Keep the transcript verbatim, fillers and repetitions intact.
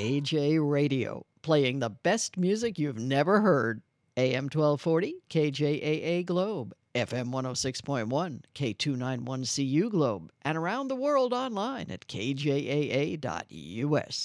K J Radio, playing the best music you've never heard. A M twelve forty, K J A A Globe, F M one oh six point one, K two ninety-one C U Globe, and around the world online at K J A A dot U S.